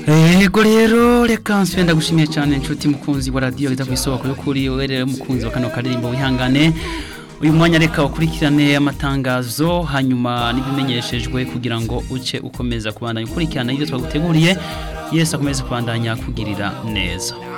Yego rero reka nsubira gushimiye cyane inshuti mukunzi wa radio gita kwisoko yo kuri werere mukunzi wa kano karirimbo wihangane uyu mwanya reka ukurikirane amatangazo hanyuma nibimenyeshejwe kugira ngo uce ukomeza kubandanya ukurikirana ibyo twaguteguriye Yesu akomeze kubandanya kugirira neza.